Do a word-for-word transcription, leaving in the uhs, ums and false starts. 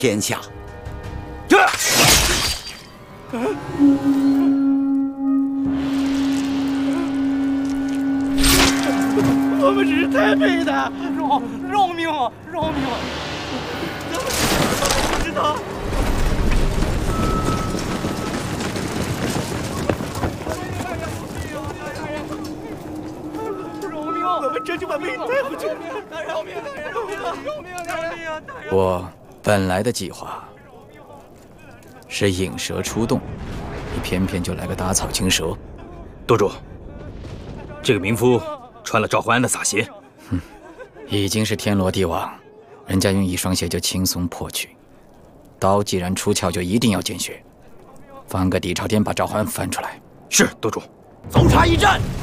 天下。 这。 我们只是太配的，饶饶命，饶命！咱们不知道。饶命！我们这就把妹带回去。饶命！饶命！饶命！饶命！ 我本来的计划是引蛇出洞，你偏偏就来个打草惊蛇。 舵主，这个民夫穿了赵怀安的洒鞋。 哼，已经是天罗地网，人家用一双鞋就轻松破去。刀既然出鞘，就一定要见血。放个底朝天把赵怀安翻出来。 是，舵主。 搜查一战。